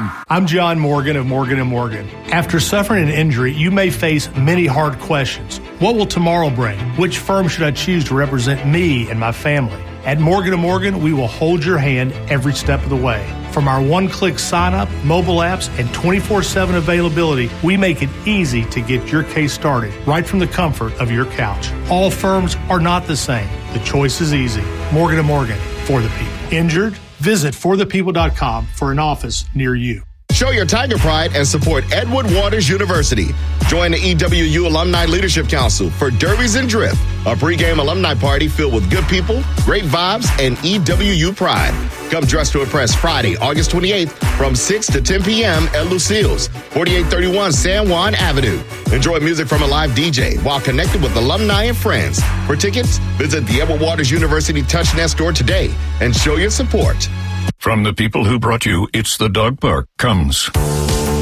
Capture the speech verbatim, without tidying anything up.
com. I'm John Morgan of Morgan and Morgan. After suffering an injury, you may face many hard questions. What will tomorrow bring? Which firm should I choose to represent me and my family? At Morgan and Morgan, we will hold your hand every step of the way. From our one-click sign-up, mobile apps, and twenty-four seven availability, we make it easy to get your case started right from the comfort of your couch. All firms are not the same. The choice is easy. Morgan and Morgan, for the people. Injured? Visit for the people dot com for an office near you. Show your Tiger pride and support Edward Waters University. Join the E W U Alumni Leadership Council for Derbies and Drift, a pregame alumni party filled with good people, great vibes, and E W U pride. Come dressed to impress Friday, August twenty-eighth from six to ten p.m. at Lucille's, forty-eight thirty-one San Juan Avenue. Enjoy music from a live D J while connected with alumni and friends. For tickets, visit the Edward Waters University TouchNet store today and show your support. From the people who brought you It's the Dog Park comes